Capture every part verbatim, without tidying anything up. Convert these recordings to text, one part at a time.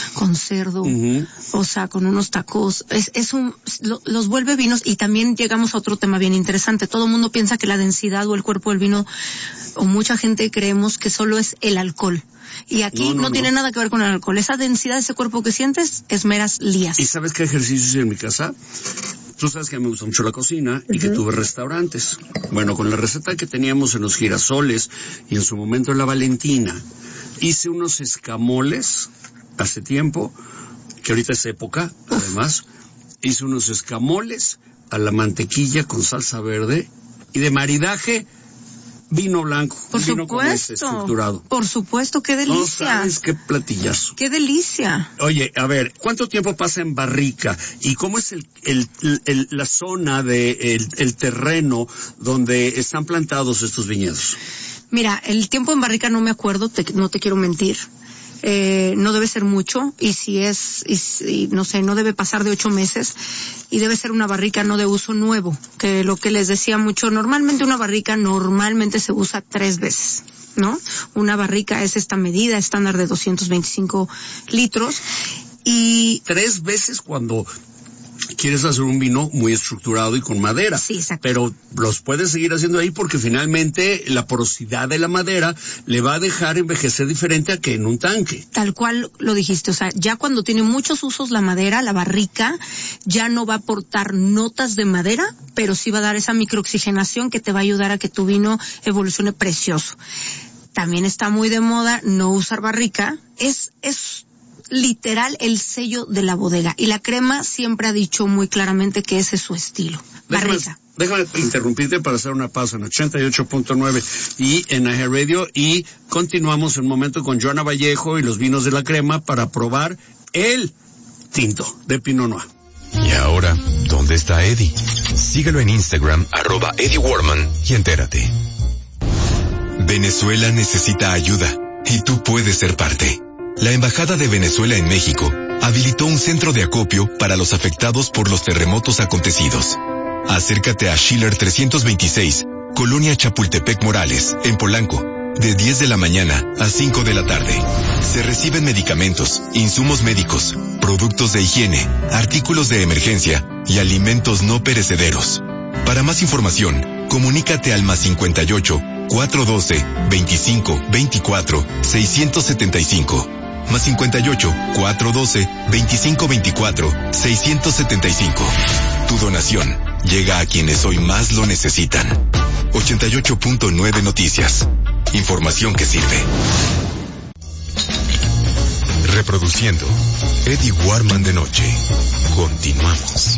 con cerdo, uh-huh. o sea, con unos tacos. Es, es un, lo, los vuelve vinos. Y también llegamos a otro tema bien interesante. Todo el mundo piensa que la densidad o el cuerpo del vino, o mucha gente creemos que solo es el alcohol. Y aquí no, no, no, no tiene nada que ver con el alcohol. Esa densidad de ese cuerpo que sientes es meras lías. ¿Y sabes qué ejercicio hice en mi casa? Tú sabes que me gusta mucho la cocina y uh-huh. que tuve restaurantes. Bueno, con la receta que teníamos en los Girasoles y en su momento en la Valentina, hice unos escamoles hace tiempo, que ahorita es época, además. Hice unos escamoles a la mantequilla con salsa verde y de maridaje vino blanco. Por vino supuesto. Estructurado. Por supuesto, qué delicia. No sabes qué platillazo. Qué delicia. Oye, a ver, ¿cuánto tiempo pasa en barrica? ¿Y cómo es el, el, el la zona de el, el terreno donde están plantados estos viñedos? Mira, el tiempo en barrica no me acuerdo, te, no te quiero mentir. Eh, no debe ser mucho, y si es, y si, no sé, no debe pasar de ocho meses, y debe ser una barrica no de uso nuevo, que lo que les decía mucho, normalmente una barrica normalmente se usa tres veces, ¿no? Una barrica es esta medida estándar de doscientos veinticinco litros, y... Tres veces cuando quieres hacer un vino muy estructurado y con madera. Sí, exacto. Pero los puedes seguir haciendo ahí porque finalmente la porosidad de la madera le va a dejar envejecer diferente a que en un tanque. Tal cual lo dijiste, o sea, ya cuando tiene muchos usos la madera, la barrica, ya no va a aportar notas de madera, pero sí va a dar esa microoxigenación que te va a ayudar a que tu vino evolucione precioso. También está muy de moda no usar barrica, es, es literal el sello de la bodega, y la crema siempre ha dicho muy claramente que ese es su estilo. Barrica. Déjame, déjame interrumpirte para hacer una pausa en ochenta y ocho punto nueve y en A G Radio, y continuamos en un momento con Joana Vallejo y los vinos de la crema para probar el tinto de Pinot Noir. Y ahora, ¿dónde está Eddie? Síguelo en Instagram, arroba Eddie Warman, y entérate. Venezuela necesita ayuda, y tú puedes ser parte. La Embajada de Venezuela en México habilitó un centro de acopio para los afectados por los terremotos acontecidos. Acércate a Schiller trescientos veintiséis, Colonia Chapultepec Morales, en Polanco, de diez de la mañana a cinco de la tarde. Se reciben medicamentos, insumos médicos, productos de higiene, artículos de emergencia y alimentos no perecederos. Para más información, comunícate al más cincuenta y ocho, cuatrocientos doce, veinticinco, veinticuatro, seiscientos setenta y cinco. Más cincuenta y ocho, cuatrocientos doce, veinticinco, veinticuatro, seiscientos setenta y cinco. Tu donación llega a quienes hoy más lo necesitan. ochenta y ocho punto nueve Noticias. Información que sirve. Reproduciendo Eddie Warman de noche. Continuamos.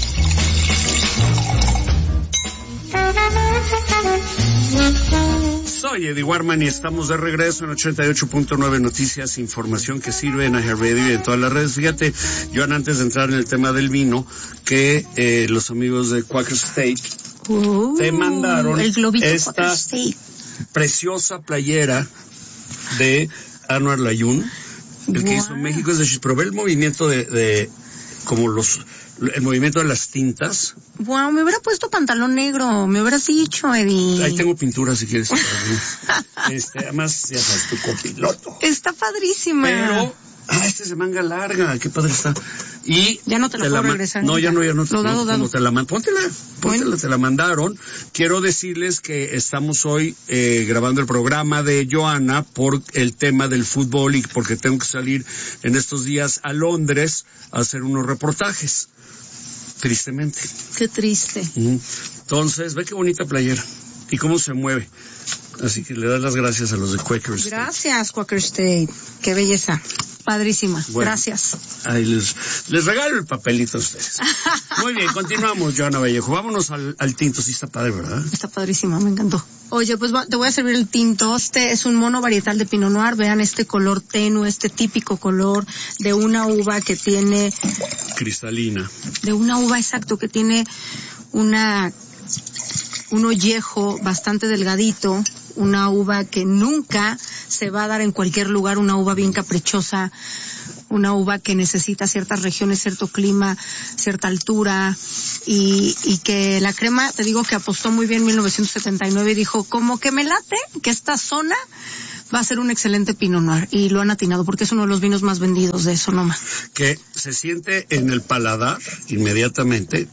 Soy Eddie Warman y estamos de regreso en ochenta y ocho punto nueve Noticias, información que sirve en A G Radio y en todas las redes. Fíjate, Joan, antes de entrar en el tema del vino, que eh, los amigos de Quaker State uh, te mandaron el globito esta preciosa playera de Anwar Layún, el wow. que hizo México. Es decir, probé el movimiento de, de como los el movimiento de las tintas. Wow, me hubiera puesto pantalón negro, me hubieras dicho, Eddie. Ahí tengo pintura si quieres. este, además, ya sabes, tu copiloto. Está padrísima. Pero, ah, este es de manga larga, qué padre está. Y ya no te la te puedo la regresar. No, ya no, ya no. Lo dado, no, dado. Te la man, póntela, póntela, bueno. Te la mandaron. Quiero decirles que estamos hoy eh, grabando el programa de Joana por el tema del fútbol y porque tengo que salir en estos días a Londres a hacer unos reportajes. Tristemente. Qué triste. Entonces, ve qué bonita playera y cómo se mueve. Así que le das las gracias a los de Quaker State. Gracias, Quaker State. Qué belleza. Padrísima. Bueno, gracias. Ahí les, les regalo el papelito a ustedes. Muy bien, continuamos, Joana Vallejo. Vámonos al, al tinto. Sí está padre, ¿verdad? Está padrísima, me encantó. Oye, pues va, te voy a servir el tinto. Este es un mono varietal de Pinot Noir. Vean este color tenue, este típico color de una uva que tiene... Cristalina. De una uva, exacto, que tiene una... un ollejo bastante delgadito, una uva que nunca se va a dar en cualquier lugar, una uva bien caprichosa, una uva que necesita ciertas regiones, cierto clima, cierta altura, y, y que la crema, te digo que apostó muy bien en mil novecientos setenta y nueve y dijo, como que me late que esta zona va a ser un excelente Pinot Noir, y lo han atinado porque es uno de los vinos más vendidos de Sonoma. Que se siente en el paladar inmediatamente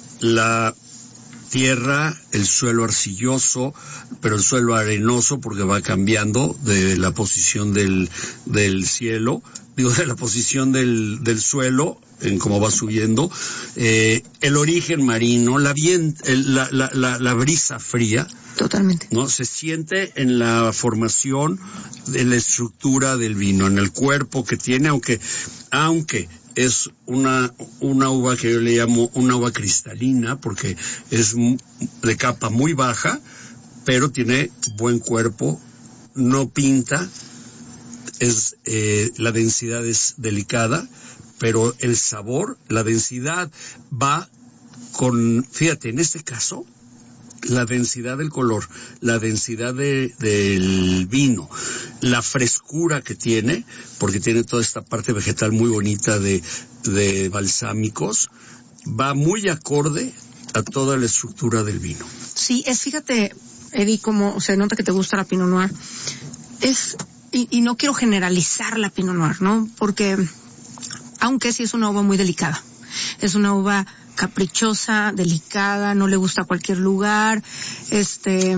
la tierra, el suelo arcilloso, pero el suelo arenoso porque va cambiando de la posición del, del cielo, digo, de la posición del, del suelo, en cómo va subiendo, eh, el origen marino, la, bien, el, la, la, la, la brisa fría. Totalmente. ¿No? Se siente en la formación de la estructura del vino, en el cuerpo que tiene, aunque, aunque es una, una uva que yo le llamo una uva cristalina, porque es de capa muy baja, pero tiene buen cuerpo, no pinta, es, eh, la densidad es delicada, pero el sabor, la densidad va con, fíjate, en este caso, la densidad del color, la densidad de, del vino, la frescura que tiene, porque tiene toda esta parte vegetal muy bonita de, de balsámicos, va muy acorde a toda la estructura del vino. Sí, es, fíjate, Eddie, como se nota que te gusta la Pinot Noir, es, y, y no quiero generalizar la Pinot Noir, ¿no? Porque, aunque sí es una uva muy delicada, es una uva caprichosa, delicada, no le gusta a cualquier lugar, este,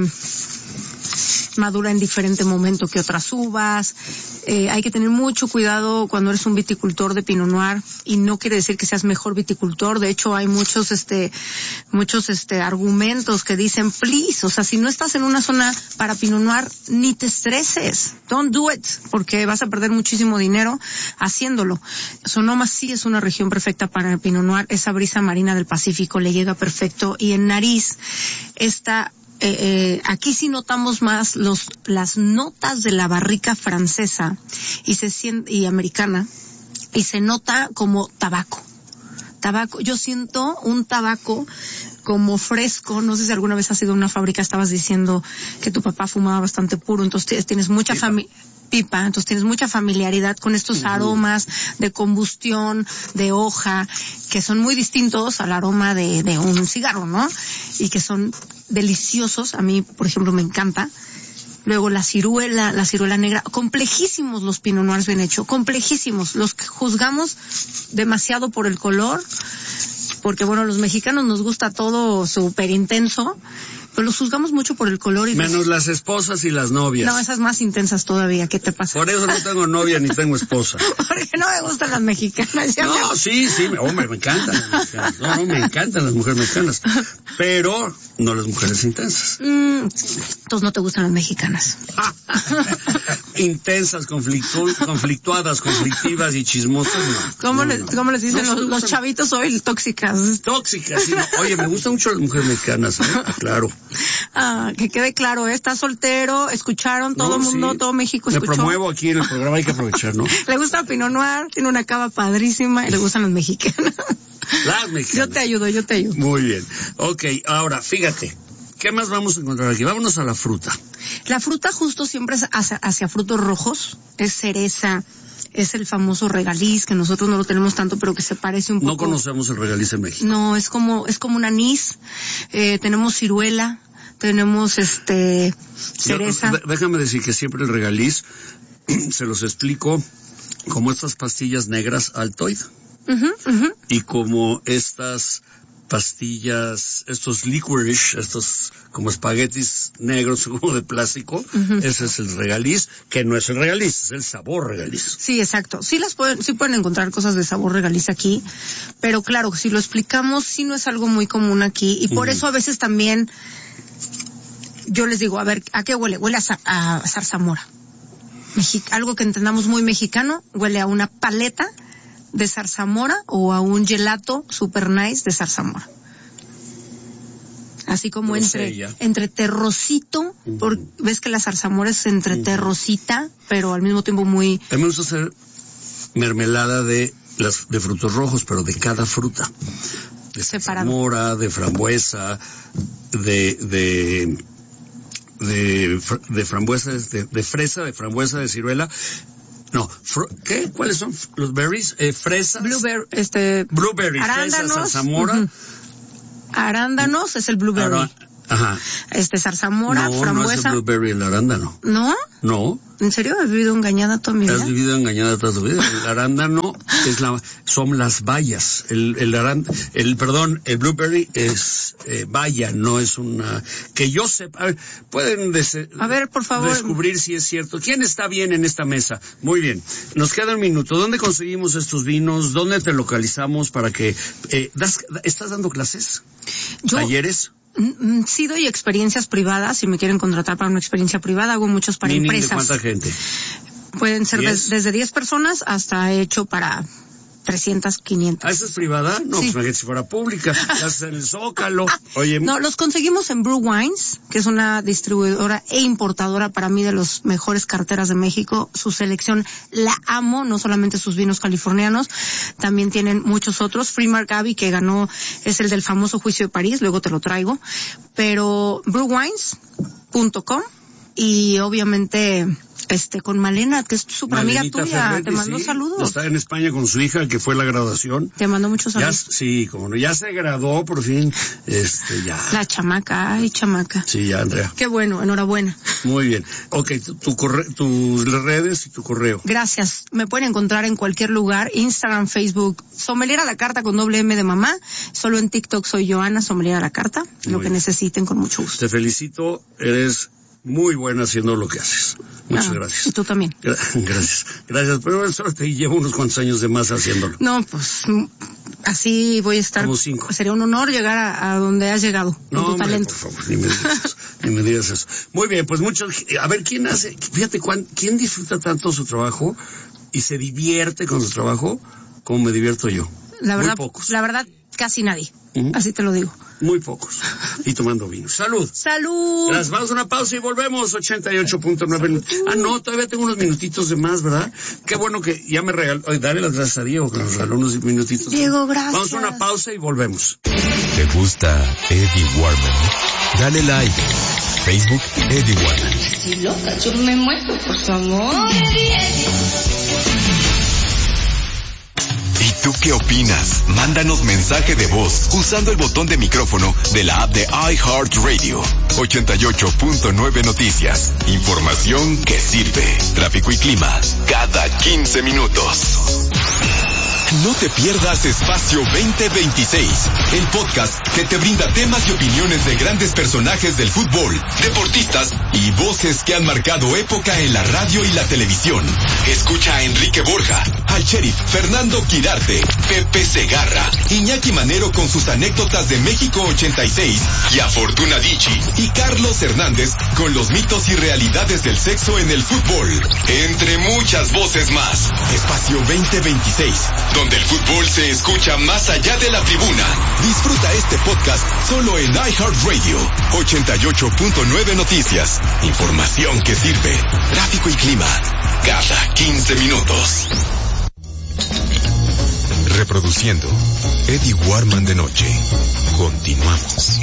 madura en diferente momento que otras uvas. Eh, hay que tener mucho cuidado cuando eres un viticultor de Pinot Noir, y no quiere decir que seas mejor viticultor. De hecho, hay muchos, este, muchos, este, argumentos que dicen, please, o sea, si no estás en una zona para Pinot Noir, ni te estreses. Don't do it, porque vas a perder muchísimo dinero haciéndolo. Sonoma sí es una región perfecta para el Pinot Noir. Esa brisa marina del Pacífico le llega perfecto, y en nariz esta Eh, eh, aquí sí notamos más los las notas de la barrica francesa y se siente, y americana, y se nota como tabaco. Tabaco, yo siento un tabaco como fresco. No sé si alguna vez has ido a una fábrica, estabas diciendo que tu papá fumaba bastante puro, entonces tienes mucha familia. Pipa, entonces tienes mucha familiaridad con estos aromas de combustión, de hoja, que son muy distintos al aroma de, de un cigarro, ¿no? Y que son deliciosos. A mí, por ejemplo, me encanta. Luego la ciruela, la ciruela negra, complejísimos los Pinot Noirs bien hechos, complejísimos. Los que juzgamos demasiado por el color, porque bueno, los mexicanos nos gusta todo súper intenso, pero los juzgamos mucho por el color. Y menos las esposas y las novias. No, esas más intensas todavía. ¿Qué te pasa? Por eso no tengo novia ni tengo esposa. Porque no me gustan las mexicanas. Ya no, me... sí, sí, hombre, me encantan las mexicanas. No, no, me encantan las mujeres mexicanas. Pero no las mujeres intensas. Mm, entonces no te gustan las mexicanas. Intensas, conflictu conflictuadas, conflictivas y chismosas, no. ¿Cómo, no, le, no. ¿cómo les dicen no, los, los chavitos hoy? Tóxicas. Tóxicas, sí. No. Oye, me gustan mucho las mujeres mexicanas, ¿eh? Claro. Ah, que quede claro, ¿eh? Está soltero, escucharon, todo el no, mundo, sí. Todo México escuchó. Me promuevo aquí en el programa, hay que aprovechar, ¿no? Le gusta Pinot Noir, tiene una cava padrísima y le gustan las mexicanas. Las mexicanas. Yo te ayudo, yo te ayudo. Muy bien. Ok, ahora, fíjate. ¿Qué más vamos a encontrar aquí? Vámonos a la fruta. La fruta justo siempre es hacia, hacia frutos rojos, es cereza, es el famoso regaliz, que nosotros no lo tenemos tanto, pero que se parece un poco. No conocemos el regaliz en México. No, es como, es como un anís, eh, tenemos ciruela, tenemos este, cereza. Yo, déjame decir que siempre el regaliz, se los explico, como estas pastillas negras Altoid, uh-huh, uh-huh. y como estas pastillas, estos licorice, estos como espaguetis negros como de plástico, uh-huh. Ese es el regaliz, que no es el regaliz, es el sabor regaliz. Sí, exacto. Sí las pueden, sí pueden encontrar cosas de sabor regaliz aquí, pero claro, si lo explicamos, sí no es algo muy común aquí, y por uh-huh. eso a veces también yo les digo, a ver, ¿a qué huele? Huele a, a zarzamora. Mexi- algo que entendamos muy mexicano, huele a una paleta de zarzamora o a un gelato super nice de zarzamora. Así como entre, entre terrocito, uh-huh. por, ves que la zarzamora es entre uh-huh. terrosita, pero al mismo tiempo muy... A mí me gusta hacer mermelada de las de frutos rojos, pero de cada fruta. De zarzamora, de frambuesa, de... de de, de frambuesa, de, de fresa, de frambuesa, de ciruela. No, fr ¿qué? ¿Cuáles son los berries? Eh, fresas. Blueberry, este. Blueberry, arándanos, fresas, zarzamora. Uh-huh. Arándanos es el blueberry. Ara Ajá. Este, zarzamora, no, frambuesa. No, es el blueberry, el arándano. ¿No? No. ¿En serio? ¿Has vivido engañada toda mi vida? Has vivido engañada toda tu vida. El arándano es la, son las bayas. El, el arándano, el, perdón, el blueberry es, eh, baya, no es una, que yo sepa, a ver, pueden des- a ver, por favor, descubrir si es cierto. ¿Quién está bien en esta mesa? Muy bien. Nos queda un minuto. ¿Dónde conseguimos estos vinos? ¿Dónde te localizamos para que, eh, das, estás dando clases? Yo, ¿Talleres? Sí doy experiencias privadas, si me quieren contratar para una experiencia privada, hago muchos para ¿Mínimo empresas. de cuánta gente? Pueden ser ¿diez? de, desde diez personas hasta hecho para trescientas, quinientas. ¿Ah, esa es privada? No, sí. Pues imagínate si fuera pública. La haces en el Zócalo. Oye. No, los conseguimos en Brew Wines, que es una distribuidora e importadora para mí de los mejores carteras de México. Su selección la amo, no solamente sus vinos californianos, también tienen muchos otros. Freemark Abbey, que ganó, es el del famoso juicio de París, luego te lo traigo. Pero brew wines punto com y obviamente este con Malena, que es súper amiga tuya, Ferretti, te mando sí, saludos. Está en España con su hija, que fue la graduación. Te mando muchos saludos. Ya, sí, como no, ya se graduó por fin, este, ya. La chamaca, ay chamaca. Sí, ya, Andrea. Qué bueno, enhorabuena. Muy bien. Ok, tu, tu corre, tus redes y tu correo. Gracias. Me pueden encontrar en cualquier lugar, Instagram, Facebook, Sommelier a la Carta con doble M de mamá. Solo en TikTok soy Joana, Sommelier a la Carta. Muy lo que bien. necesiten, con mucho gusto. Te felicito, eres muy buena haciendo lo que haces. Muchas Ah, gracias. Y tú también. Gra- Gracias. Gracias, pero solo te llevo unos cuantos años de más haciéndolo. No, pues mm, así voy a estar. Como cinco. Sería un honor llegar a, a donde has llegado con No, tu hombre, talento. por favor, ni me digas eso, ni me digas eso. Muy bien, pues muchos, a ver, ¿quién hace, fíjate, cuán, quién disfruta tanto su trabajo y se divierte con su trabajo como me divierto yo? La verdad, Muy pocos. la verdad, casi nadie. Ujú. Así te lo digo. Muy pocos. Y tomando vino. ¡Salud! ¡Salud! Las vamos a una pausa y volvemos. ochenta y ocho punto nueve. Ah, no, todavía tengo unos minutitos de más, ¿verdad? Qué bueno que ya me regaló. Oye, dale las gracias a Diego, que nos regaló unos minutitos. Diego, gracias. Vamos a una pausa y volvemos. ¿Te gusta Eddie Warman? Dale like. Facebook Eddie Warman. Estoy loca, yo me muero por su amor. ¿Y tú qué opinas? Mándanos mensaje de voz usando el botón de micrófono de la app de iHeartRadio. ochenta y ocho punto nueve Noticias. Información que sirve. Tráfico y clima cada quince minutos. No te pierdas Espacio veinte veintiséis, el podcast que te brinda temas y opiniones de grandes personajes del fútbol, deportistas y voces que han marcado época en la radio y la televisión. Escucha a Enrique Borja, al sheriff Fernando Quirarte, Pepe Segarra, Iñaki Manero con sus anécdotas de México ochenta y seis y a Fortuna Dicci y Carlos Hernández con los mitos y realidades del sexo en el fútbol. Entre muchas voces más. Espacio veinte veintiséis, donde el fútbol se escucha más allá de la tribuna. Disfruta este podcast solo en iHeartRadio. ochenta y ocho punto nueve Noticias. Información que sirve. Tráfico y clima cada quince minutos. Reproduciendo Eddie Warman de noche. Continuamos.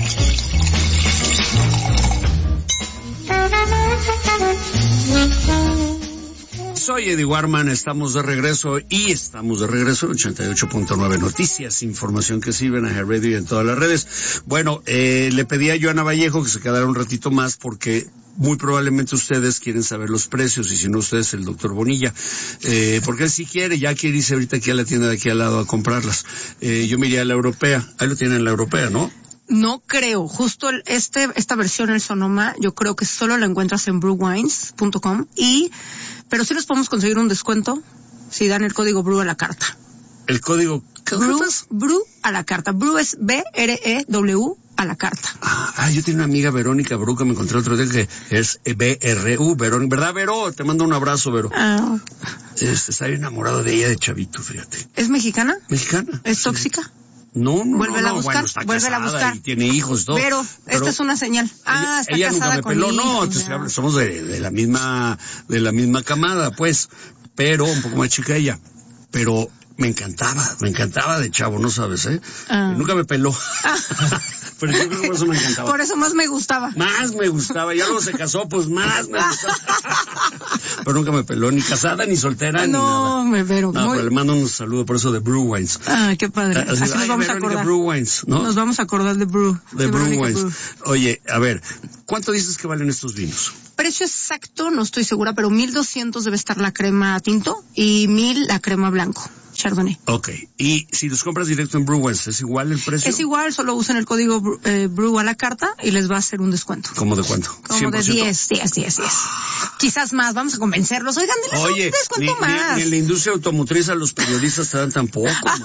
Soy Eddie Warman, estamos de regreso y estamos de regreso en ochenta y ocho punto nueve Noticias, información que sirve en iHeartRadio y en todas las redes. Bueno, eh, le pedí a Joana Vallejo que se quedara un ratito más porque muy probablemente ustedes quieren saber los precios y si no ustedes el doctor Bonilla, eh, porque él sí quiere, ya quiere irse ahorita aquí a la tienda de aquí al lado a comprarlas. Eh, yo me iría a la europea, ahí lo tienen en la europea, ¿no? No creo, justo el, este, esta versión, el Sonoma, yo creo que solo la encuentras en brew wines punto com y, pero sí les podemos conseguir un descuento si dan el código Brew a la carta. El código, ¿qué Brew, notas? Brew a la carta. Brew es B R E W a la carta. Ah, ah, yo tengo una amiga Verónica Bru que me encontré otro día que es B R U, Verónica, ¿verdad, Vero? Te mando un abrazo, Vero. Ah, Este, está enamorado de ella de chavito, fíjate. ¿es mexicana? ¿Mexicana? ¿Es Sí. tóxica? No, no, Vuélvela no, a buscar, bueno, está vuélvela a casada buscar. y tiene hijos, todo. Pero, esta es una señal. Ah, ella, está ella casada nunca me con peló, hijos, no, ya. te hablo, somos de, de la misma, de la misma camada, pues, pero un poco más chica ella, pero me encantaba, me encantaba de chavo, no sabes, ¿eh? Ah. Nunca me peló. Pero yo creo que por eso me encantaba. Por eso más me gustaba. Más me gustaba, ya luego se casó, pues más me gustaba. pero nunca me peló, ni casada, ni soltera, ni No, nada. me pero No, muy... pero le mando un saludo por eso de Brew Wines. Ah, qué padre. Así, Así nos ay, vamos Verónica a acordar. Brew Wines, ¿no? Nos vamos a acordar de Brew. De Brew Verónica Wines. Brew. Oye, a ver, ¿cuánto dices que valen estos vinos? Precio exacto, no estoy segura, pero mil doscientos debe estar la crema tinto y mil la crema blanco, Chardonnay. Ok, y si los compras directo en Brew Wines, ¿es igual el precio? Es igual, solo usen el código eh, Brew a la carta y les va a hacer un descuento. ¿Cómo de cuánto? Como ¿cien por ciento? de diez, diez, diez, diez. Quizás más, vamos a convencerlos. Oigan, denles Oye, un descuento ni, más. ni, ni en la industria automotriz a los periodistas te dan tan poco, man.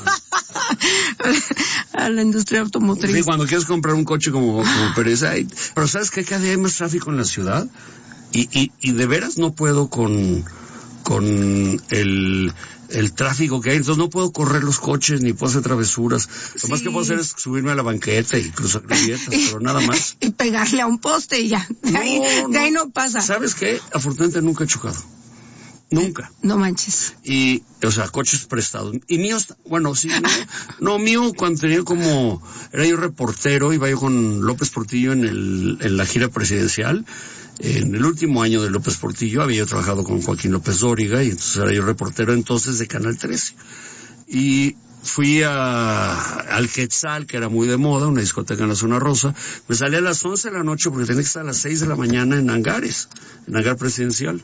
A la industria automotriz. Sí, cuando quieres comprar un coche como, como periodista, hay- pero ¿sabes qué? Cada día hay más tráfico en la ciudad y, y, y de veras no puedo con, con el, el tráfico que hay, entonces no puedo correr los coches ni puedo hacer travesuras. Lo más Sí. que puedo hacer es subirme a la banqueta y cruzar grietas, pero nada más. Y pegarle a un poste y ya. De, No, ahí, de no. ahí no pasa. ¿Sabes qué? Afortunadamente nunca he chocado. Nunca. No manches. Y, o sea, coches prestados. Y míos, bueno, sí, mío, no, mío cuando tenía como, era yo reportero, iba yo con López Portillo en el, en la gira presidencial. En el último año de López Portillo había yo trabajado con Joaquín López Dóriga y entonces era yo reportero entonces de Canal trece. Y fui a, al Quetzal, que era muy de moda, una discoteca en la Zona Rosa. Me salí a las once de la noche porque tenía que estar a las seis de la mañana en Hangares, en Hangar Presidencial.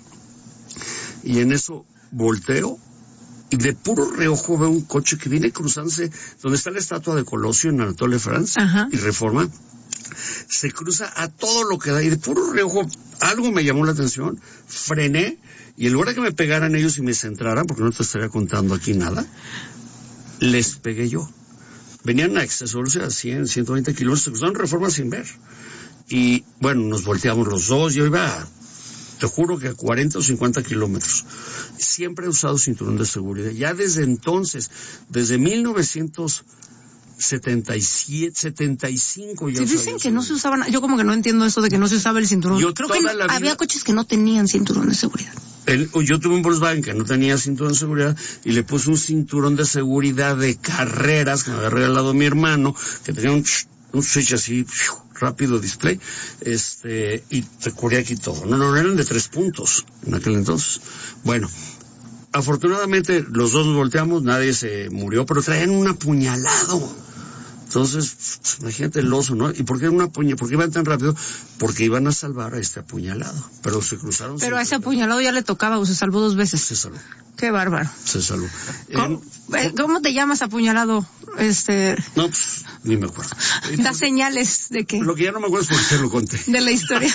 Y en eso volteo y de puro reojo veo un coche que viene cruzándose donde está la estatua de Colosio en Anatole France Ajá. y Reforma. Se cruza a todo lo que da y de puro reojo algo me llamó la atención, frené y en lugar de que me pegaran ellos y me centraran, porque no te estaría contando aquí nada, les pegué yo. Venían a exceso de velocidad, cien, ciento veinte kilómetros, se cruzaron Reforma sin ver. Y bueno, nos volteamos los dos, yo iba, te juro que a cuarenta o cincuenta kilómetros. Siempre he usado cinturón de seguridad. Ya desde entonces, desde mil novecientos setenta y siete, setenta y cinco ya Sí, usaba dicen yo que no se cinturón. usaban, yo como que no entiendo eso de que no se usaba el cinturón. Yo Creo que toda no- la vida- había coches que no tenían cinturón de seguridad. El- yo tuve un Volkswagen que no tenía cinturón de seguridad y le puse un cinturón de seguridad de carreras que me había regalado mi hermano, que tenía un, ch- un switch así, ¡fiu! Rápido display, este, y te cubría aquí todo. No, no, eran de tres puntos en aquel entonces. Bueno, afortunadamente los dos nos volteamos, nadie se murió, pero traían un apuñalado. Entonces, imagínate el oso, ¿no? ¿Y por qué una puña? ¿Por qué iban tan rápido? Porque iban a salvar a este apuñalado. Pero se cruzaron. Pero a ese siempre. apuñalado ya le tocaba o se salvó dos veces. Se salvó. Qué bárbaro. Se salvó. ¿Cómo, Eh, eh, ¿cómo te llamas apuñalado? Este, no, pues, ni me acuerdo. da señales de que, Lo que ya no me acuerdo es por qué te lo conté. de la historia.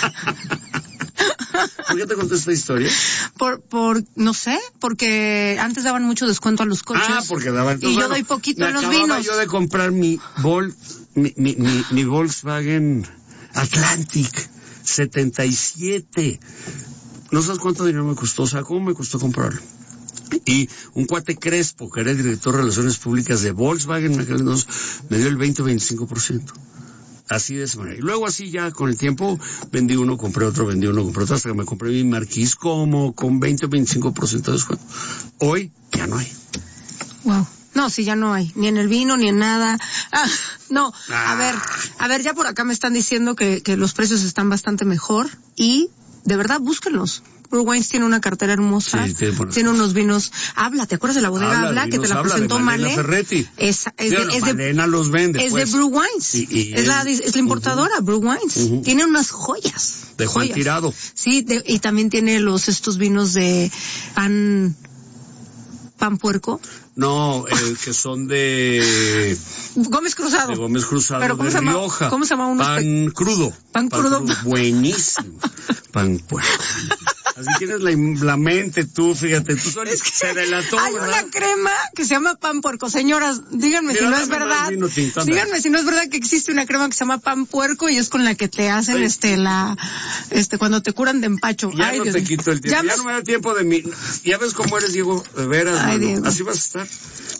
¿Por qué te conté esta historia? Por, por, no sé, porque antes daban mucho descuento a los coches. Ah, porque daban... Y yo doy poquito me en los acababa vinos. yo de comprar mi, Vol, mi, mi, mi, mi Volkswagen Atlantic setenta y siete. No sabes cuánto dinero me costó, o sea, ¿cómo me costó comprarlo? Y un cuate Crespo, que era el director de Relaciones Públicas de Volkswagen en aquel entonces, me dio el veinte o veinticinco por ciento. Así de esa manera. Y luego así ya con el tiempo vendí uno, compré otro, vendí uno, compré otro, hasta que me compré mi Marquis como con veinte o veinticinco por ciento de descuento. Hoy ya no hay. Wow. No, sí, ya no hay. Ni en el vino, ni en nada. Ah, no, Ah. a ver, a ver, ya por acá me están diciendo que, que los precios están bastante mejor y, de verdad, búsquenlos. Brew Wines tiene una cartera hermosa, Sí, tiene buenas tiene cosas. unos vinos. Habla, ¿te acuerdas de la bodega Habla, Habla, de que te vinos la Habla, presentó de Malena Male? Ferretti. Es, es, Sí, de, bueno, es, de, Malena los vende, es pues. de Brew Wines. Y- y es, la, él- es la importadora, Brew Wines. Ujú. Tiene unas joyas. De Juan joyas. Tirado. Sí, de- y también tiene los estos vinos de pan, pan puerco. No, eh, que son de, Gómez Cruzado. de Gómez Cruzado, Pero ¿cómo de se llama? Rioja. ¿Cómo se llama uno? Pan crudo. Pan crudo. Buenísimo. Pan puerco. Así tienes la, la mente tú, fíjate, tú solo se delató, Hay ¿verdad? una crema que se llama pan puerco. Señoras, díganme Mira, si no es dame más verdad. vino tinto, anda. Díganme si no es verdad que existe una crema que se llama pan puerco y es con la que te hacen Ay. este la este cuando te curan de empacho. Ya Ay, no Dios te mío. quito el tiempo, Ya ya, me- no me da tiempo de mí. Ya ves cómo eres, Diego, de veras, Ay, mano. Diego. Así vas a estar.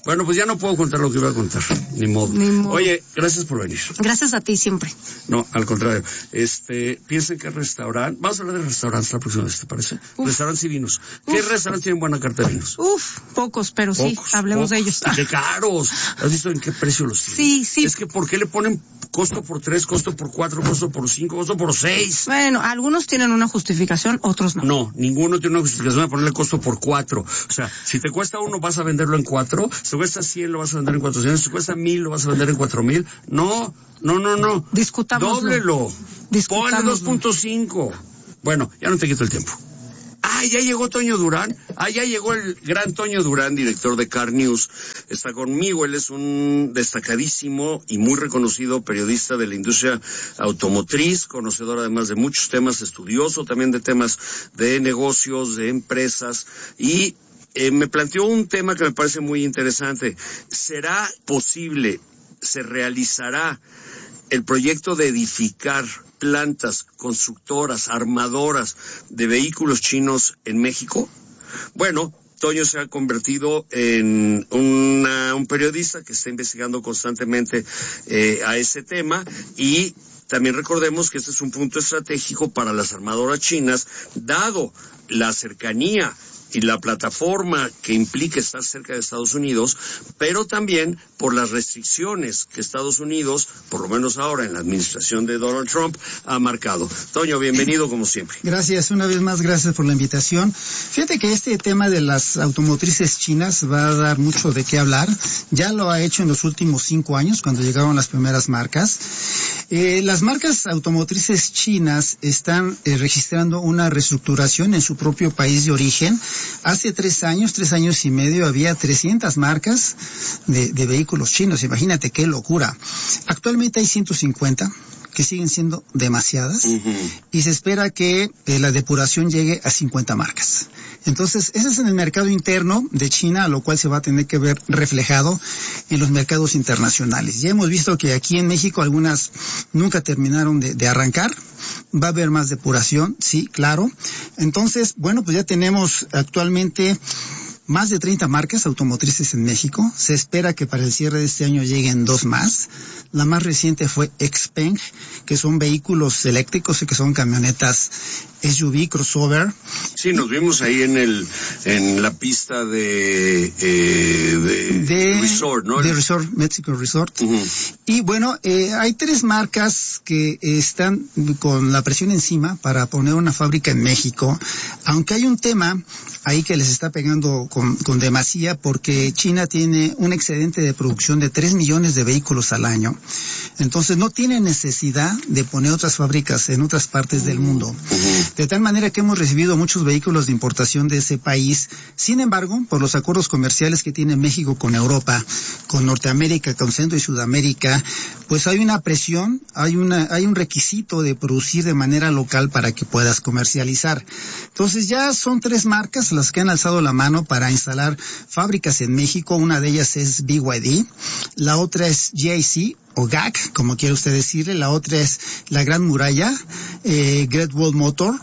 Bueno, pues ya no puedo contar lo que iba a contar, ni modo. Ni modo. Oye, gracias por venir. Gracias a ti siempre. No, al contrario. Este, piensen que restaurante, vamos a hablar de restaurantes la próxima vez, ¿te parece? Uf. Restaurantes y vinos. ¿Qué Uf. restaurantes tienen buena carta de vinos? Uf, pocos, pero Pocos, sí, hablemos pocos. de ellos. Y de caros. ¿Has visto en qué precio los tienen? Sí, sí. Es que ¿por qué le ponen costo por tres, costo por cuatro, costo por cinco, costo por seis? Bueno, algunos tienen una justificación, otros no. No, ninguno tiene una justificación de ponerle costo por cuatro. O sea, si te cuesta uno, vas a venderlo en cuatro. Si te cuesta cien, lo vas a vender en cuatrocientos. Si te cuesta mil, lo vas a vender en cuatro mil. No, no, no, no. Discutámoslo. Dóblelo. Discutámoslo. Ponle dos punto cinco. Bueno, ya no te quito el tiempo. Ah, ya llegó Toño Durán. Ah, ya llegó el gran Toño Durán, director de Car News. Está conmigo. Él es un destacadísimo y muy reconocido periodista de la industria automotriz, conocedor además de muchos temas, estudioso también de temas de negocios, de empresas, y eh, me planteó un tema que me parece muy interesante. ¿Será posible, se realizará el proyecto de edificar plantas constructoras, armadoras de vehículos chinos en México? Bueno, Toño se ha convertido en una, un periodista que está investigando constantemente eh, a ese tema, y también recordemos que este es un punto estratégico para las armadoras chinas, dado la cercanía y la plataforma que implica estar cerca de Estados Unidos, pero también por las restricciones que Estados Unidos, por lo menos ahora en la administración de Donald Trump, ha marcado. Toño, bienvenido como siempre. Gracias, una vez más, gracias por la invitación. Fíjate que este tema de las automotrices chinas va a dar mucho de qué hablar. Ya lo ha hecho en los últimos cinco años, cuando llegaron las primeras marcas. Eh, las marcas automotrices chinas están eh, registrando una reestructuración en su propio país de origen. Hace tres años, tres años y medio, había trescientas marcas de, de vehículos chinos. Imagínate qué locura. Actualmente hay ciento cincuenta, que siguen siendo demasiadas, uh-huh. y se espera que eh, la depuración llegue a cincuenta marcas. Entonces, ese es en el mercado interno de China, lo cual se va a tener que ver reflejado en los mercados internacionales. Ya hemos visto que aquí en México algunas nunca terminaron de, de arrancar. Va a haber más depuración, sí, claro. Entonces, bueno, pues ya tenemos actualmente más de treinta marcas automotrices en México. Se espera que para el cierre de este año lleguen dos más. La más reciente fue Xpeng, que son vehículos eléctricos y que son camionetas S U V, crossover. Sí, nos vimos ahí en el en la pista de eh, de, de Resort, ¿no? De Resort, Mexico Resort. Uh-huh. Y bueno, eh, hay tres marcas que están con la presión encima para poner una fábrica en México, aunque hay un tema ahí que les está pegando con, con demasía, porque China tiene un excedente de producción de tres millones de vehículos al año. Entonces no tiene necesidad de poner otras fábricas en otras partes del mundo. Uh-huh. De tal manera que hemos recibido muchos vehículos de importación de ese país. Sin embargo, por los acuerdos comerciales que tiene México con Europa, con Norteamérica, con Centro y Sudamérica, pues hay una presión, hay una, hay un requisito de producir de manera local para que puedas comercializar. Entonces ya son tres marcas las que han alzado la mano para instalar fábricas en México. Una de ellas es B Y D, la otra es G I C, o G A C, como quiere usted decirle, la otra es la Gran Muralla, eh, Great Wall Motor,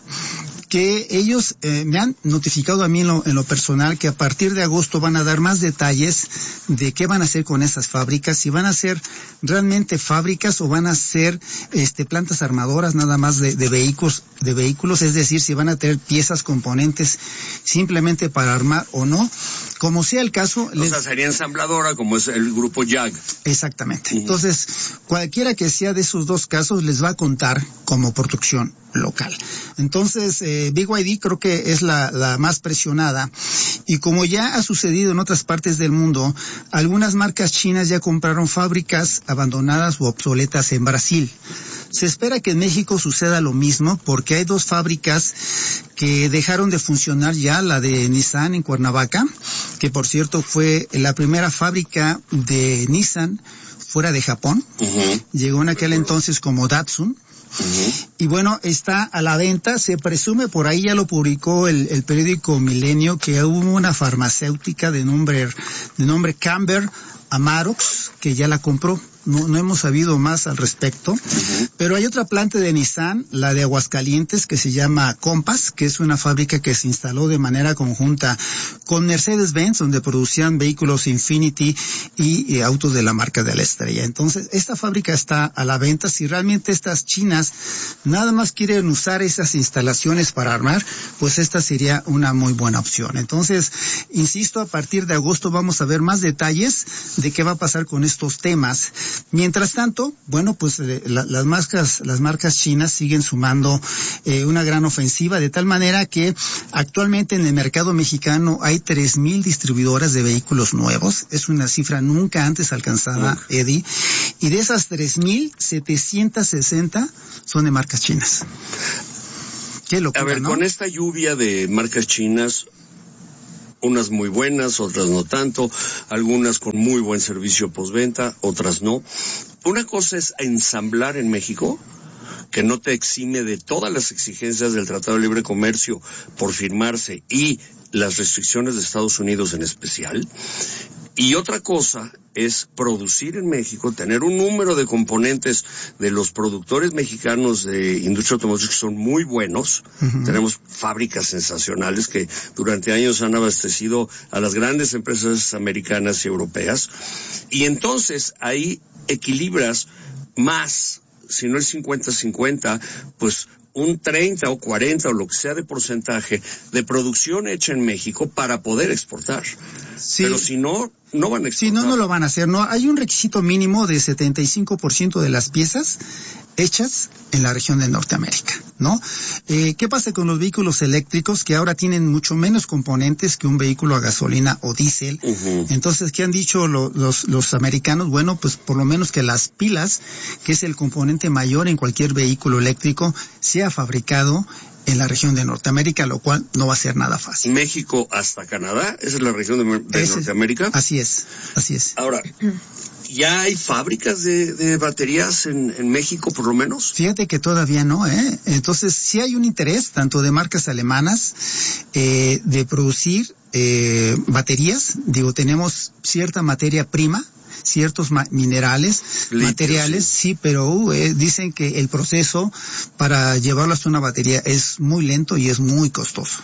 que ellos eh, me han notificado a mí en lo, en lo personal que a partir de agosto van a dar más detalles de qué van a hacer con esas fábricas, si van a ser realmente fábricas o van a ser este, plantas armadoras nada más de, de vehículos, de vehículos, es decir, si van a tener piezas, componentes simplemente para armar o no, como sea el caso. O les... sea, sería ensambladora como es el grupo Y A G. Exactamente. Uh-huh. Entonces, cualquiera que sea de esos dos casos les va a contar como producción local. Entonces, eh, B Y D creo que es la, la más presionada, y como ya ha sucedido en otras partes del mundo, algunas marcas chinas ya compraron fábricas abandonadas u obsoletas en Brasil. Se espera que en México suceda lo mismo, porque hay dos fábricas que dejaron de funcionar ya, la de Nissan en Cuernavaca, que por cierto fue la primera fábrica de Nissan fuera de Japón. Uh-huh. Llegó en aquel entonces como Datsun. Uh-huh. Y bueno, está a la venta. Se presume, por ahí ya lo publicó el, el periódico Milenio, que hubo una farmacéutica de nombre, de nombre Camber Amarox, que ya la compró. No, no hemos sabido más al respecto, uh-huh. Pero hay otra planta de Nissan, la de Aguascalientes, que se llama Compass, que es una fábrica que se instaló de manera conjunta con Mercedes-Benz, donde producían vehículos Infiniti y, y autos de la marca de la estrella. Entonces, esta fábrica está a la venta. Si realmente estas chinas nada más quieren usar esas instalaciones para armar, pues esta sería una muy buena opción. Entonces, insisto, a partir de agosto vamos a ver más detalles de qué va a pasar con estos temas. Mientras tanto, bueno, pues eh, la, las marcas, las marcas chinas siguen sumando eh, una gran ofensiva, de tal manera que actualmente en el mercado mexicano hay tres mil distribuidoras de vehículos nuevos. Es una cifra nunca antes alcanzada, uh. Eddie. Y de esas tres mil, setecientas sesenta son de marcas chinas. Qué locura, A ver, ¿no? Con esta lluvia de marcas chinas, unas muy buenas, otras no tanto, algunas con muy buen servicio postventa, otras no. Una cosa es ensamblar en México, que no te exime de todas las exigencias del Tratado de Libre Comercio por firmarse y las restricciones de Estados Unidos en especial. Y otra cosa es producir en México, tener un número de componentes de los productores mexicanos de industria automotriz que son muy buenos. Uh-huh. Tenemos fábricas sensacionales que durante años han abastecido a las grandes empresas americanas y europeas. Y entonces ahí equilibras más, si no el cincuenta cincuenta, pues un treinta o cuarenta o lo que sea de porcentaje de producción hecha en México para poder exportar. Sí. Pero si no, no van a exportar. Si no, no lo van a hacer. No, hay un requisito mínimo de setenta y cinco por ciento de las piezas hechas en la región de Norteamérica, ¿no? Eh, ¿Qué pasa con los vehículos eléctricos que ahora tienen mucho menos componentes que un vehículo a gasolina o diésel? Uh-huh. Entonces, ¿qué han dicho lo, los, los americanos? Bueno, pues por lo menos que las pilas, que es el componente mayor en cualquier vehículo eléctrico, sea fabricado en la región de Norteamérica, lo cual no va a ser nada fácil. México hasta Canadá, esa es la región de, de Ese, Norteamérica. Así es, así es. Ahora, ¿ya hay fábricas de, de baterías en, en México, por lo menos? Fíjate que todavía no, ¿eh? Entonces, sí hay un interés, tanto de marcas alemanas, eh, de producir eh, baterías. Digo, tenemos cierta materia prima, ciertos ma- minerales, Litio, materiales, sí, sí pero uh, eh, dicen que el proceso para llevarlo hasta una batería es muy lento y es muy costoso.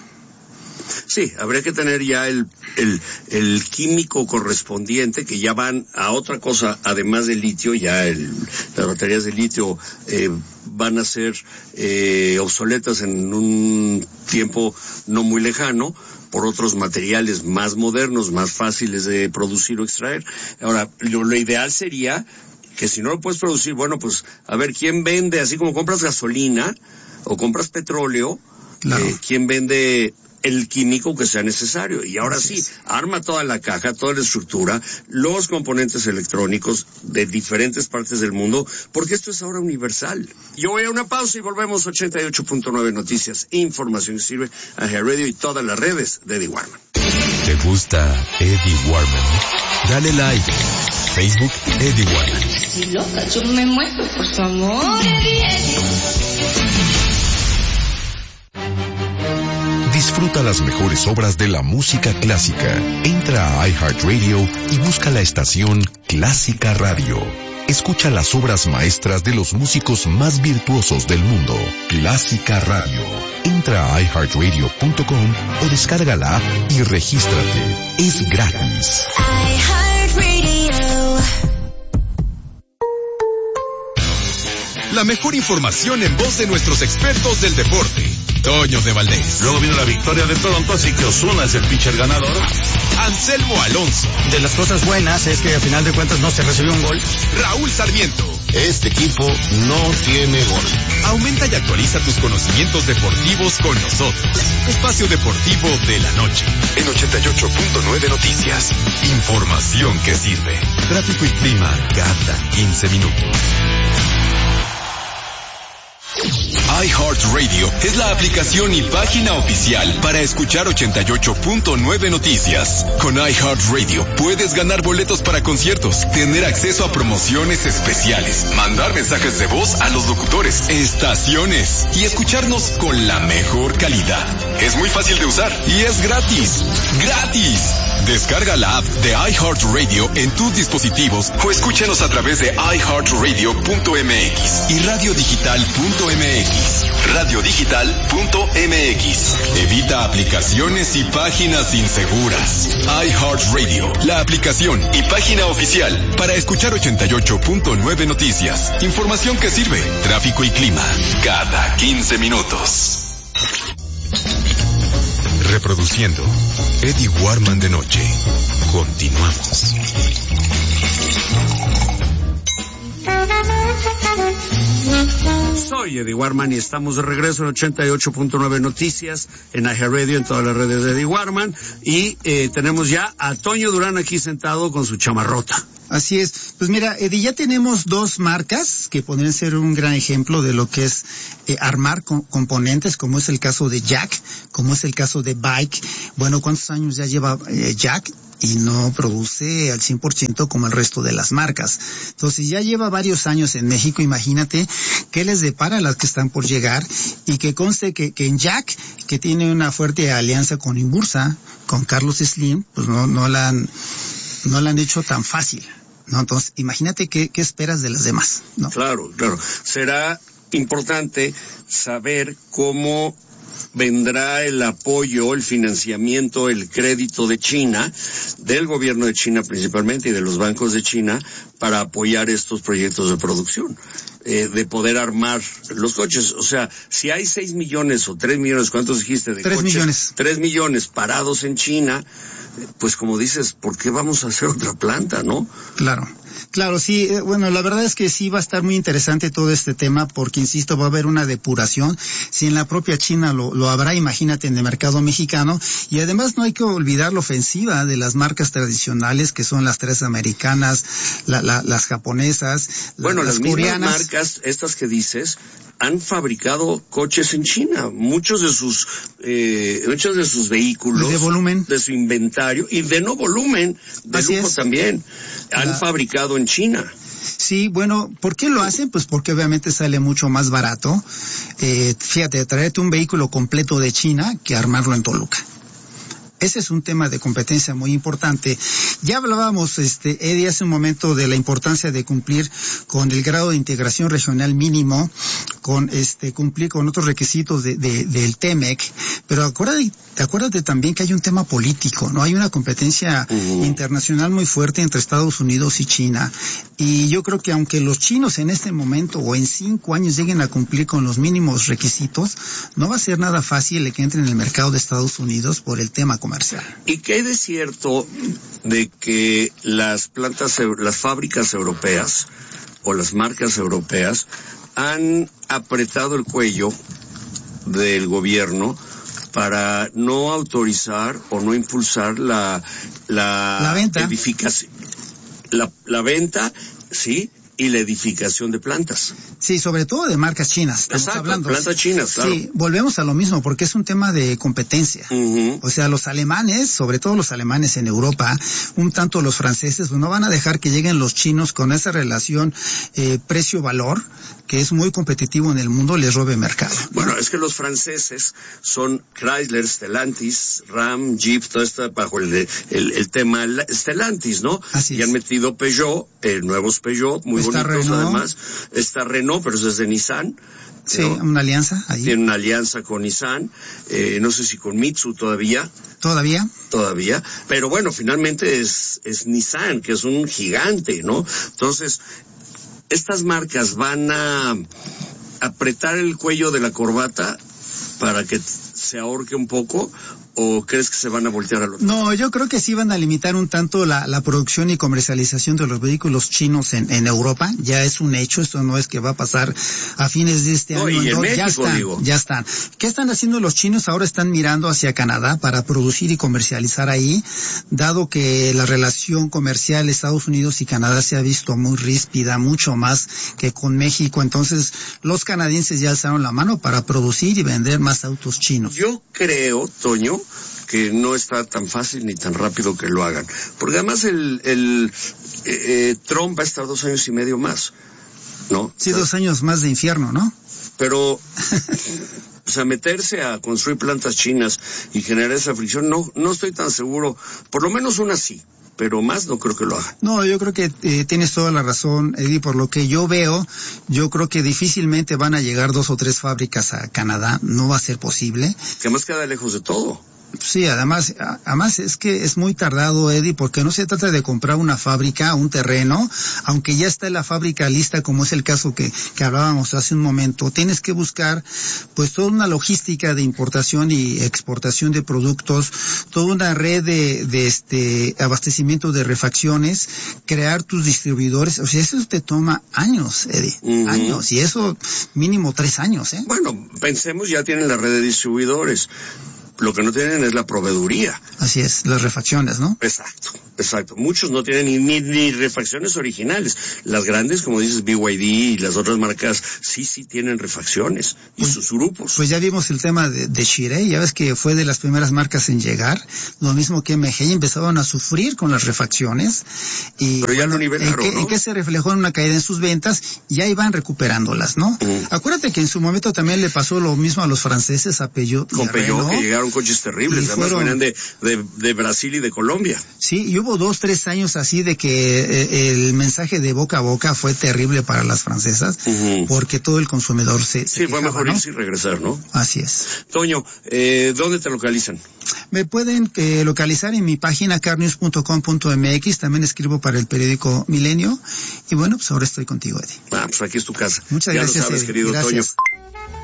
Sí, habría que tener ya el, el, el químico correspondiente, que ya van a otra cosa, además del litio, ya el, las baterías de litio eh, van a ser eh, obsoletas en un tiempo no muy lejano, por otros materiales más modernos, más fáciles de producir o extraer. Ahora, lo, lo ideal sería que si no lo puedes producir, bueno, pues, a ver, ¿quién vende? Así como compras gasolina o compras petróleo, claro. eh, ¿quién vende el químico que sea necesario? Y ahora sí, arma toda la caja, toda la estructura, los componentes electrónicos de diferentes partes del mundo, porque esto es ahora universal. Yo voy a una pausa y volvemos. Ochenta y ocho punto nueve Noticias, información que sirve a G Radio y todas las redes de Eddie Warman. ¿Te gusta Eddie Warman? Dale like. Facebook, Eddie Warman. Si loca, yo me muero por su amor, Eddie, Eddie. Disfruta las mejores obras de la música clásica. Entra a iHeartRadio y busca la estación Clásica Radio. Escucha las obras maestras de los músicos más virtuosos del mundo. Clásica Radio. Entra a i heart radio punto com o descarga la app y regístrate. Es gratis. iHeartRadio. La mejor información en voz de nuestros expertos del deporte. Toño de Valdés. Luego vino la victoria de Toronto, así que Ozuna es el pitcher ganador. Anselmo Alonso. De las cosas buenas es que a final de cuentas no se recibió un gol. Raúl Sarmiento. Este equipo no tiene gol. Aumenta y actualiza tus conocimientos deportivos con nosotros. Espacio Deportivo de la Noche. En ochenta y ocho punto nueve Noticias. Información que sirve. Tráfico y clima cada quince minutos. iHeartRadio es la aplicación y página oficial para escuchar ochenta y ocho punto nueve Noticias. Con iHeartRadio puedes ganar boletos para conciertos, tener acceso a promociones especiales, mandar mensajes de voz a los locutores, estaciones y escucharnos con la mejor calidad. Es muy fácil de usar y es gratis. ¡Gratis! Descarga la app de iHeartRadio en tus dispositivos o escúchanos a través de i heart radio punto m x y radio digital punto m x. radio digital punto m x. Evita aplicaciones y páginas inseguras. iHeartRadio, la aplicación y página oficial para escuchar ochenta y ocho punto nueve Noticias. Información que sirve. Tráfico y clima cada quince minutos. Reproduciendo Eddie Warman de noche. Continuamos. Soy Eddie Warman y estamos de regreso en ochenta y ocho punto nueve Noticias, en iHeartRadio, en todas las redes de Eddie Warman. Y eh, tenemos ya a Toño Durán aquí sentado con su chamarrota. Así es. Pues mira, Eddie, ya tenemos dos marcas que podrían ser un gran ejemplo de lo que es eh, armar co- componentes, como es el caso de Jack, como es el caso de Bike. Bueno, ¿cuántos años ya lleva eh, Jack? Y no produce al cien por ciento como el resto de las marcas. Entonces ya lleva varios años en México, imagínate qué les depara a las que están por llegar, y que conste que, que en Jack, que tiene una fuerte alianza con Inbursa, con Carlos Slim, pues no, no la han, no la han hecho tan fácil, ¿no? Entonces imagínate qué, qué esperas de las demás, ¿no? Claro, claro. Será importante saber cómo vendrá el apoyo, el financiamiento, el crédito de China, del gobierno de China principalmente y de los bancos de China, para apoyar estos proyectos de producción, eh, de poder armar los coches. O sea, si hay seis millones o tres millones, ¿cuántos dijiste de tres coches? millones. Tres millones parados en China, pues como dices, ¿por qué vamos a hacer otra planta, no? Claro. Claro, sí, eh, bueno, la verdad es que sí va a estar muy interesante todo este tema, porque, insisto, va a haber una depuración. Si en la propia China lo, lo habrá, imagínate en el mercado mexicano. Y además no hay que olvidar la ofensiva de las marcas tradicionales, que son las tres americanas, la, la, las japonesas, bueno, las, las, las mismas coreanas. marcas, estas que dices, han fabricado coches en China. Muchos de sus, eh, muchos de sus vehículos. Y de volumen. De su inventario. Y de no volumen, de Así lujo es. también. Han La... fabricado en China. Sí, bueno, ¿por qué lo hacen? Pues porque obviamente sale mucho más barato. Eh, fíjate, traerte un vehículo completo de China que armarlo en Toluca. Ese es un tema de competencia muy importante. Ya hablábamos, este, Eddie, hace un momento de la importancia de cumplir con el grado de integración regional mínimo, con este, cumplir con otros requisitos de, de, del T M E C, pero acuérdate, acuérdate también que hay un tema político, ¿no? Hay una competencia uh-huh. internacional muy fuerte entre Estados Unidos y China, y yo creo que aunque los chinos en este momento o en cinco años lleguen a cumplir con los mínimos requisitos, no va a ser nada fácil el que entren en el mercado de Estados Unidos por el tema comercial. ¿Y qué hay de cierto de que las plantas, las fábricas europeas o las marcas europeas han apretado el cuello del gobierno para no autorizar o no impulsar la la, la venta edificación, la, la venta, sí, y la edificación de plantas? Sí, sobre todo de marcas chinas. Estamos Exacto, hablando. plantas chinas, claro. Sí, volvemos a lo mismo, porque es un tema de competencia. Uh-huh. O sea, los alemanes, sobre todo los alemanes en Europa, un tanto los franceses, pues no van a dejar que lleguen los chinos con esa relación eh, precio-valor, que es muy competitivo en el mundo, les robe mercado. Bueno, es que los franceses son Chrysler, Stellantis, Ram, Jeep, todo esto bajo el, el, el tema Stellantis, ¿no? Así y es. han metido Peugeot, eh, nuevos Peugeot, muy Está bonitos Renault. además. Está Renault, pero eso es de Nissan. Sí, ¿no? una alianza ahí. Tiene una alianza con Nissan, eh, no sé si con Mitsu todavía. ¿Todavía? Todavía, pero bueno, finalmente es, es Nissan, que es un gigante, ¿no? Entonces, estas marcas van a apretar el cuello de la corbata para que se ahorque un poco, ¿O crees que se van a voltear al otro? No, yo creo que sí van a limitar un tanto la, la producción y comercialización de los vehículos chinos en, en Europa. Ya es un hecho, esto no es que va a pasar a fines de este no, año. Y en no, México, ya están, digo. ya están. ¿Qué están haciendo los chinos? Ahora están mirando hacia Canadá para producir y comercializar ahí, dado que la relación comercial Estados Unidos y Canadá se ha visto muy ríspida, mucho más que con México. Entonces, los canadienses ya alzaron la mano para producir y vender más autos chinos. Yo creo, Toño, que no está tan fácil ni tan rápido que lo hagan. Porque además el, el eh, eh, Trump va a estar dos años y medio más, ¿no? Sí, o sea, dos años más de infierno, ¿no? Pero, o sea, meterse a construir plantas chinas y generar esa fricción, no, no estoy tan seguro. Por lo menos una sí, pero más no creo que lo hagan. No, yo creo que eh, tienes toda la razón, Eddie. Por lo que yo veo, yo creo que difícilmente van a llegar dos o tres fábricas a Canadá. No va a ser posible. Que más queda lejos de todo. Sí, además, además es que es muy tardado, Eddie, porque no se trata de comprar una fábrica, un terreno, aunque ya está la fábrica lista, como es el caso que, que hablábamos hace un momento. Tienes que buscar, pues, toda una logística de importación y exportación de productos, toda una red de, de este abastecimiento de refacciones, crear tus distribuidores. O sea, eso te toma años, Eddie, uh-huh. años, y eso mínimo tres años, ¿eh? Bueno, pensemos, ya tienen la red de distribuidores. Lo que no tienen es la proveeduría. Así es, las refacciones, ¿no? Exacto, exacto. Muchos no tienen ni, ni, ni refacciones originales. Las grandes, como dices, B Y D y las otras marcas, sí, sí tienen refacciones. Y pues, sus grupos. Pues ya vimos el tema de, de Shirei, ya ves que fue de las primeras marcas en llegar. Lo mismo que M G, y empezaron a sufrir con las refacciones. Y, Pero ya bueno, lo nivelaron, ¿en qué, ¿no? ¿En qué se reflejó? En una caída en sus ventas, y ahí van recuperándolas, ¿no? Mm. Acuérdate que en su momento también le pasó lo mismo a los franceses, a Peugeot. Con Peugeot, que llegaron coches terribles, y además fueron, venían de, de, de Brasil y de Colombia. Sí, y hubo dos, tres años así de que eh, el mensaje de boca a boca fue terrible para las francesas, uh-huh. porque todo el consumidor se, se Sí, quejaba, fue mejor ¿no? irse y regresar, ¿no? Así es. Toño, eh, ¿dónde te localizan? Me pueden eh, localizar en mi página car news punto com punto m x, también escribo para el periódico Milenio, y bueno, pues ahora estoy contigo, Eddie. Ah, pues aquí es tu casa. Muchas ya gracias, lo sabes, Eddie. querido Gracias. Toño.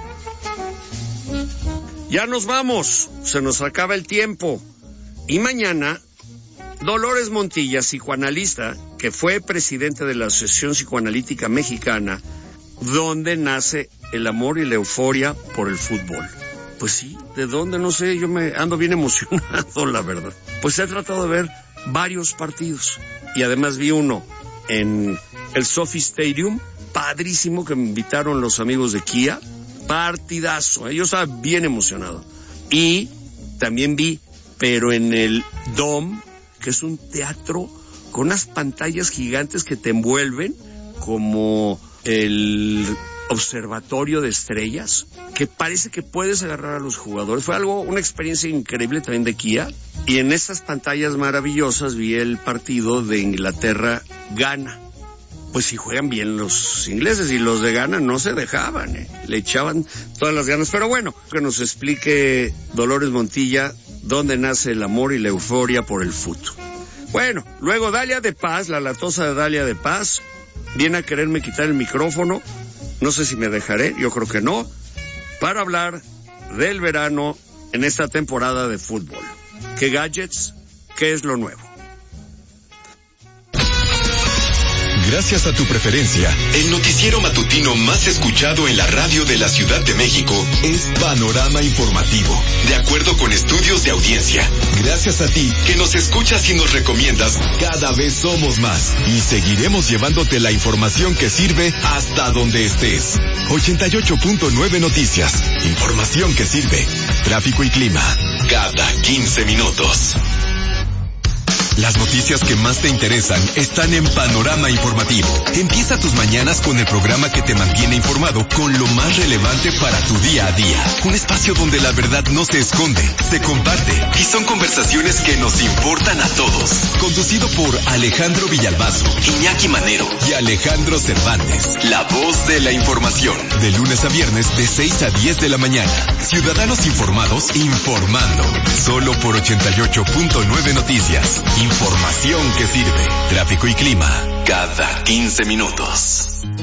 Ya nos vamos, se nos acaba el tiempo. Y mañana, Dolores Montilla, psicoanalista, que fue presidente de la Asociación Psicoanalítica Mexicana, donde nace el amor y la euforia por el fútbol. Pues sí, ¿de dónde? No sé, yo me ando bien emocionado, la verdad. Pues he tratado de ver varios partidos. Y además vi uno en el Sophie Stadium, padrísimo, que me invitaron los amigos de Kia. Partidazo, ¿eh? Yo estaba bien emocionado. Y también vi, pero en el Dome, que es un teatro con unas pantallas gigantes que te envuelven, como el observatorio de estrellas, que parece que puedes agarrar a los jugadores. Fue algo, una experiencia increíble también de Kia. Y en estas pantallas maravillosas vi el partido de Inglaterra-Ghana. Pues si juegan bien los ingleses, y los de Ghana no se dejaban, ¿eh? Le echaban todas las ganas. Pero bueno, que nos explique Dolores Montilla dónde nace el amor y la euforia por el fútbol. Bueno, luego Dalia de Paz, la latosa de Dalia de Paz, viene a quererme quitar el micrófono. No sé si me dejaré, yo creo que no, para hablar del verano en esta temporada de fútbol. ¿Qué gadgets? ¿Qué es lo nuevo? Gracias a tu preferencia, el noticiero matutino más escuchado en la radio de la Ciudad de México es Panorama Informativo, de acuerdo con estudios de audiencia. Gracias a ti, que nos escuchas y nos recomiendas, cada vez somos más y seguiremos llevándote la información que sirve hasta donde estés. ochenta y ocho punto nueve Noticias, información que sirve. Tráfico y clima, cada quince minutos. Las noticias que más te interesan están en Panorama Informativo. Empieza tus mañanas con el programa que te mantiene informado con lo más relevante para tu día a día. Un espacio donde la verdad no se esconde, se comparte y son conversaciones que nos importan a todos. Conducido por Alejandro Villalbazo, Iñaki Manero y Alejandro Cervantes. La voz de la información. De lunes a viernes de seis a diez de la mañana. Ciudadanos informados, informando. Solo por ochenta y ocho punto nueve Noticias. Información que sirve. Tráfico y clima, cada quince minutos.